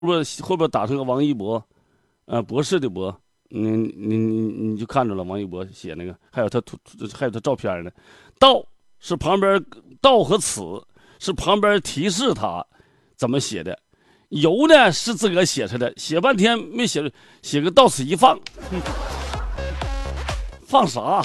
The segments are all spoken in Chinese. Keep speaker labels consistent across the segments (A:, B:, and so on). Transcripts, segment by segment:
A: 后边打成个王一博，博士的博，你就看着了，王一博写那个，还有他照片呢。道是旁边道和此是旁边提示他怎么写的，由呢是自个儿写出来的，写半天没写个到此一放，放啥？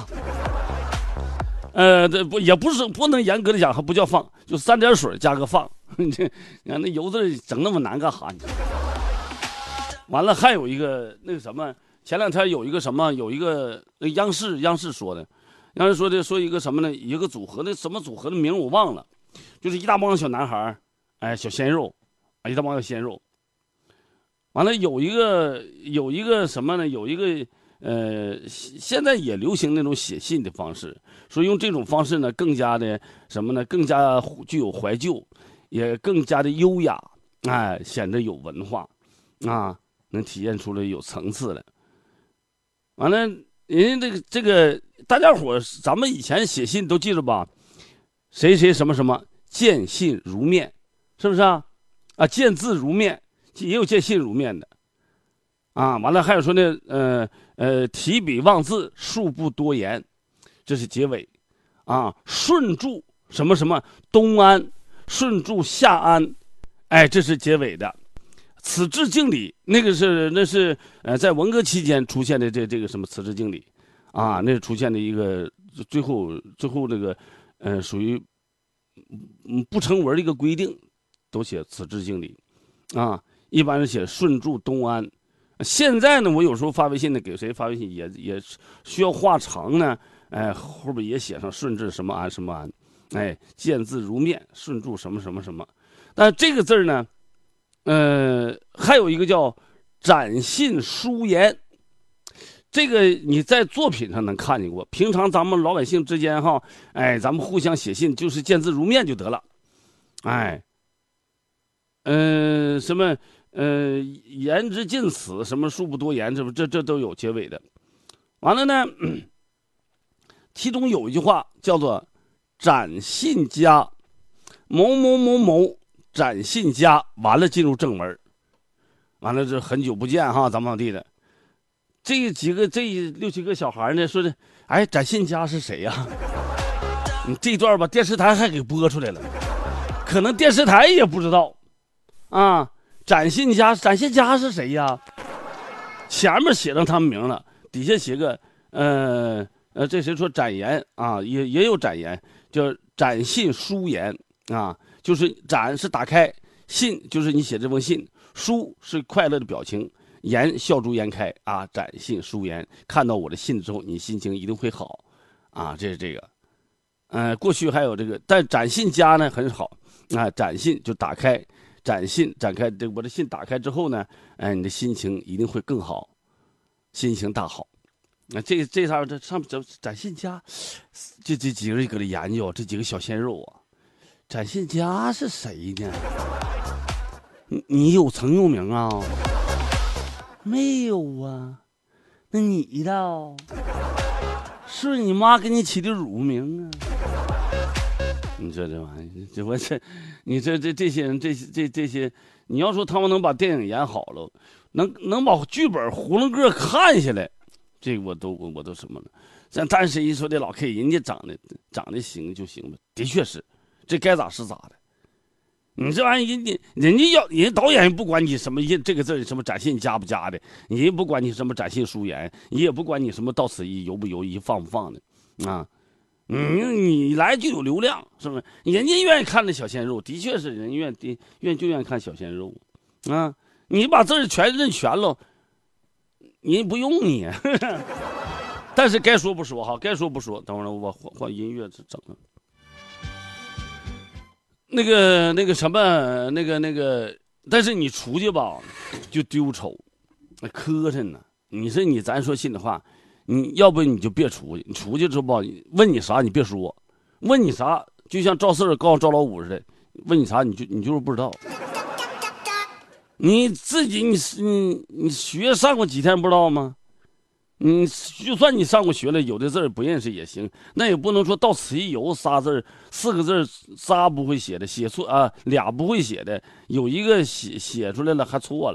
A: 这也不能严格的讲，还不叫放，就3点水加个放。你看那油字整那么难干哈？完了还有一个那个什么，前2天有一个央视说的，说一个什么呢？一个组合，那什么组合的名我忘了，就是一大帮小男孩，小鲜肉，一大帮小鲜肉。完了有一个什么呢？有一个现在也流行那种写信的方式，说用这种方式呢，更加的什么呢？更加具有怀旧，也更加的优雅，显得有文化，能体现出来有层次来。完了，人家这个大家伙，咱们以前写信都记着吧？谁谁什么什么，见信如面，是不是啊？见字如面，也有见信如面的。完了还有说呢，提笔忘字，恕不多言，这是结尾。顺祝什么什么东安，顺祝夏安，这是结尾的。此致敬礼，那是在文革期间出现的这个什么此致敬礼，那是出现的一个最后这个属于不成文的一个规定，都写此致敬礼，一般是写顺祝东安。现在呢，我有时候发微信呢，给谁发微信也需要话长呢，后边也写上顺治什么安什么安，见字如面，顺祝什么什么什么。但这个字呢，还有一个叫展信书言，这个你在作品上能看见过。平常咱们老百姓之间哈，咱们互相写信就是见字如面就得了，什么言之尽此，什么恕不多言，这都有结尾的。完了呢，其中有一句话叫做展信家，某某某某展信家，完了进入正文。完了这很久不见哈，咱们老弟的这6、7个小孩呢，说的展信家是谁呀？你这段吧，电视台还给播出来了，可能电视台也不知道展信家是谁呀？前面写上他们名了，底下写个这谁说展言也有展言，叫展信书言就是展是打开，信就是你写这封信，书是快乐的表情，言笑逐颜开展信书言，看到我的信之后，你心情一定会好这是这个。过去还有这个，但展信家呢很好展信就打开。展信展开，我的信打开之后呢，你的心情一定会更好，心情大好。这上面展信家，这几个人搁这研究，这几个小鲜肉展信家是谁呢？你曾有名啊？没有啊？那你的是你妈给你起的乳名啊？你说这玩意儿，你这些人，这些，你要说他们能把电影演好了，能把剧本囫囵个看下来，这个我都什么了。但是一说这老 K， 人家长得行就行了，的确是，这该咋是咋的。你这玩意儿，人家人导演不管你什么这个字什么展信加不加的，人家不管你什么展信书言，也不管你什么到此一游不游一放不放的你来就有流量，是不是？人家愿意看那小鲜肉，的确是人愿意看小鲜肉你把字全认全了，人不用你。但是该说不说哈，该说不说。等会儿我换音乐整了。那个什么，但是你出去吧，就丢丑，磕碜呢。你说咱说心里话。你要不你就别出去，你出去之后吧，问你啥你别说，问你啥就像赵四告诉赵老五似的，问你啥你就是不知道。你自己你学上过几天不知道吗？ 就算你上过学了，有的字儿不认识也行，那也不能说到此一游仨字儿4个字儿仨不会写的写错啊，俩不会写的，有一个写出来了还错了。